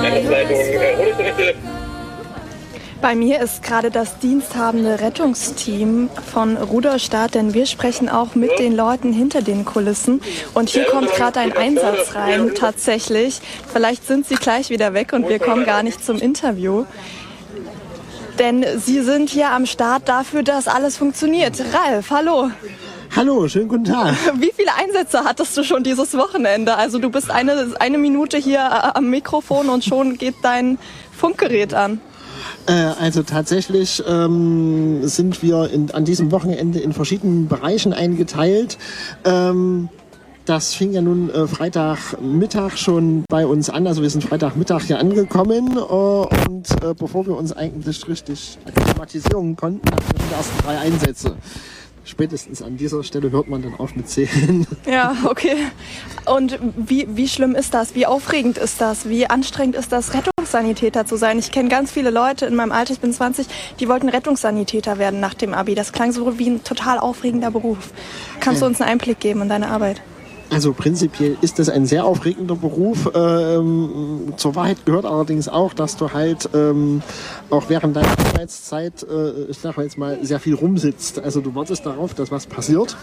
Bei mir ist gerade das diensthabende Rettungsteam von Rudolstadt, denn wir sprechen auch mit den Leuten hinter den Kulissen. Und hier kommt gerade ein Einsatz rein, tatsächlich. Vielleicht sind sie gleich wieder weg und wir kommen gar nicht zum Interview. Denn sie sind hier am Start dafür, dass alles funktioniert. Ralf, hallo. Hallo, schönen guten Tag. Wie viele Einsätze hattest du schon dieses Wochenende? Also du bist eine Minute hier am Mikrofon und schon geht dein Funkgerät an. Also tatsächlich sind wir an diesem Wochenende in verschiedenen Bereichen eingeteilt. Das fing ja nun Freitagmittag schon bei uns an. Also wir sind Freitagmittag hier angekommen und bevor wir uns eigentlich richtig akklimatisieren konnten, hatten wir schon die ersten 3 Einsätze. Spätestens an dieser Stelle hört man dann auf mit Zählen. Ja, okay. Und wie schlimm ist das? Wie aufregend ist das? Wie anstrengend ist das, Rettungssanitäter zu sein? Ich kenne ganz viele Leute in meinem Alter, ich bin 20, die wollten Rettungssanitäter werden nach dem Abi. Das klang so wie ein total aufregender Beruf. Kannst du uns einen Einblick geben in deine Arbeit? Also prinzipiell ist das ein sehr aufregender Beruf. Zur Wahrheit gehört allerdings auch, dass du halt auch während deiner Arbeitszeit, ich sag mal jetzt mal, sehr viel rumsitzt. Also du wartest darauf, dass was passiert.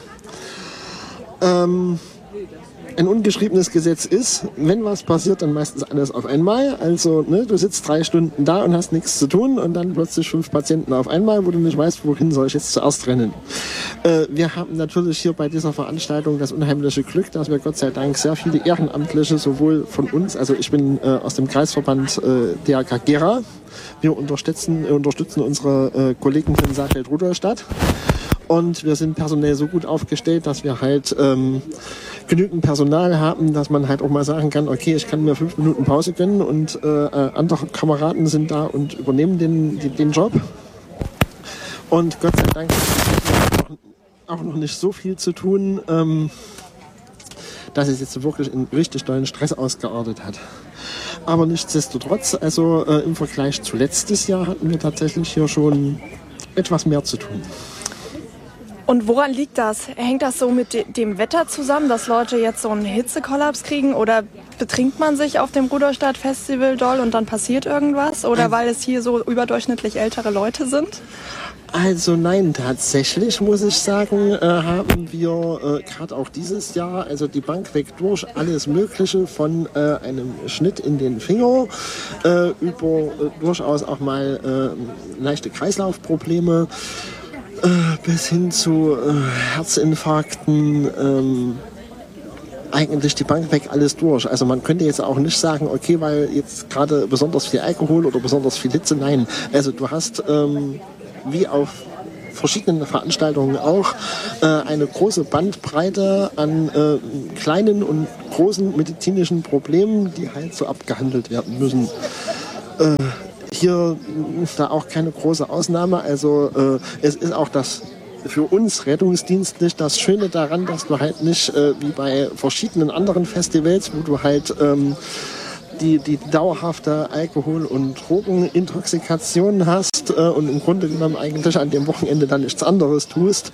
Ein ungeschriebenes Gesetz ist, wenn was passiert, dann meistens alles auf einmal. Also du sitzt 3 Stunden da und hast nichts zu tun und dann plötzlich 5 Patienten auf einmal, wo du nicht weißt, wohin soll ich jetzt zuerst rennen. Wir haben natürlich hier bei dieser Veranstaltung das unheimliche Glück, dass wir Gott sei Dank sehr viele Ehrenamtliche, sowohl von uns, also ich bin aus dem Kreisverband DRK Gera. Wir unterstützen unsere Kollegen von Saalfeld-Rudolstadt. Und wir sind personell so gut aufgestellt, dass wir halt genügend Personal haben, dass man halt auch mal sagen kann, okay, ich kann mir 5 Minuten Pause gönnen und andere Kameraden sind da und übernehmen den Job. Und Gott sei Dank auch noch nicht so viel zu tun, dass es jetzt wirklich in richtig tollen Stress ausgeartet hat. Aber nichtsdestotrotz, also im Vergleich zu letztes Jahr hatten wir tatsächlich hier schon etwas mehr zu tun. Und woran liegt das? Hängt das so mit dem Wetter zusammen, dass Leute jetzt so einen Hitzekollaps kriegen? Oder betrinkt man sich auf dem Rudolstadt Festival doll und dann passiert irgendwas? Oder weil es hier so überdurchschnittlich ältere Leute sind? Also nein, tatsächlich muss ich sagen, haben wir gerade auch dieses Jahr, also die Bank weg durch, alles Mögliche von einem Schnitt in den Finger über durchaus auch mal leichte Kreislaufprobleme bis hin zu Herzinfarkten, eigentlich die Bank weg alles durch. Also man könnte jetzt auch nicht sagen, okay, weil jetzt gerade besonders viel Alkohol oder besonders viel Hitze, nein. Also du hast wie auf verschiedenen Veranstaltungen auch eine große Bandbreite an kleinen und großen medizinischen Problemen, die halt so abgehandelt werden müssen. Hier ist da auch keine große Ausnahme. Also es ist auch das für uns rettungsdienstlich das Schöne daran, dass du halt nicht wie bei verschiedenen anderen Festivals, wo du halt die dauerhafte Alkohol- und Drogenintoxikation hast und im Grunde genommen eigentlich an dem Wochenende dann nichts anderes tust,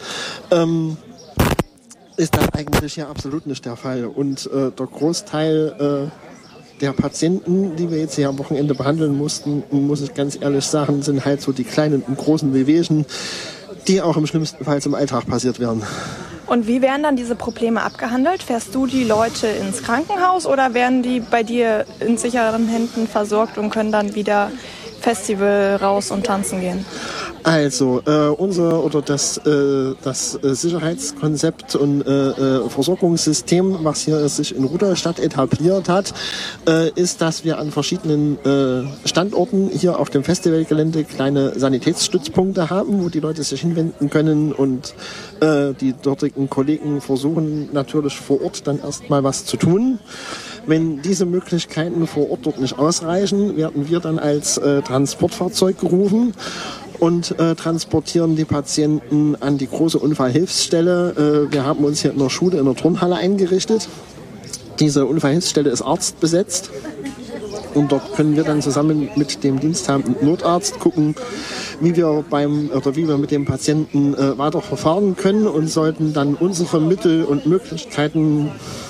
ist das eigentlich hier absolut nicht der Fall. Und der Großteil der Patienten, die wir jetzt hier am Wochenende behandeln mussten, muss ich ganz ehrlich sagen, sind halt so die kleinen und großen Wehwehchen, die auch im schlimmsten Fall im Alltag passiert werden. Und wie werden dann diese Probleme abgehandelt? Fährst du die Leute ins Krankenhaus oder werden die bei dir in sicheren Händen versorgt und können dann wieder Festival raus und tanzen gehen? Also das Sicherheitskonzept und Versorgungssystem, was hier sich in Rudolstadt etabliert hat, ist, dass wir an verschiedenen Standorten hier auf dem Festivalgelände kleine Sanitätsstützpunkte haben, wo die Leute sich hinwenden können und die dortigen Kollegen versuchen natürlich vor Ort dann erstmal was zu tun. Wenn diese Möglichkeiten vor Ort dort nicht ausreichen, werden wir dann als Transportfahrzeug gerufen und transportieren die Patienten an die große Unfallhilfsstelle. Wir haben uns hier in der Schule, in der Turnhalle eingerichtet. Diese Unfallhilfsstelle ist arztbesetzt. Und dort können wir dann zusammen mit dem diensthabenden Notarzt gucken, wie wir mit dem Patienten weiter verfahren können und sollten dann unsere Mittel und Möglichkeiten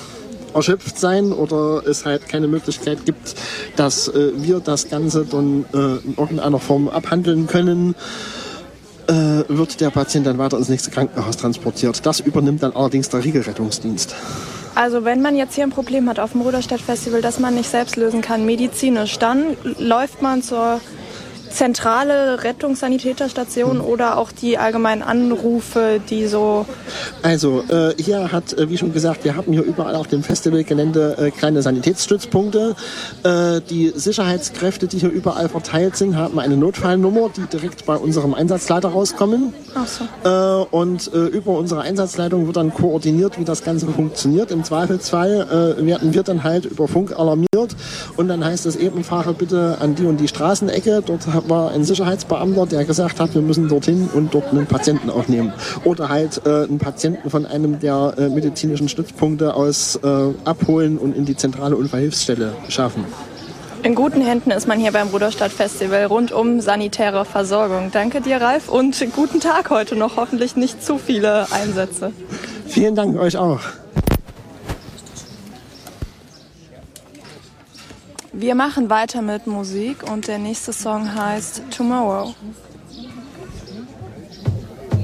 erschöpft sein oder es halt keine Möglichkeit gibt, dass wir das Ganze dann in irgendeiner Form abhandeln können, wird der Patient dann weiter ins nächste Krankenhaus transportiert. Das übernimmt dann allerdings der Regelrettungsdienst. Also wenn man jetzt hier ein Problem hat auf dem Ruderstadt-Festival, das man nicht selbst lösen kann, medizinisch, dann läuft man zur zentrale Rettungssanitäterstation oder auch die allgemeinen Anrufe, die so... Also hier hat, wie schon gesagt, wir haben hier überall auf dem Festivalgelände kleine Sanitätsstützpunkte. Die Sicherheitskräfte, die hier überall verteilt sind, haben eine Notfallnummer, die direkt bei unserem Einsatzleiter rauskommen. Ach so. Und über unsere Einsatzleitung wird dann koordiniert, wie das Ganze funktioniert. Im Zweifelsfall werden wir dann halt über Funk alarmiert und dann heißt es eben, fahre bitte an die und die Straßenecke. Dort war ein Sicherheitsbeamter, der gesagt hat, wir müssen dorthin und dort einen Patienten aufnehmen. Oder halt einen Patienten von einem der medizinischen Stützpunkte aus abholen und in die zentrale Unfallhilfsstelle schaffen. In guten Händen ist man hier beim Ruderstadt-Festival rund um sanitäre Versorgung. Danke dir, Ralf, und guten Tag heute noch. Hoffentlich nicht zu viele Einsätze. Vielen Dank euch auch. Wir machen weiter mit Musik und der nächste Song heißt Tomorrow.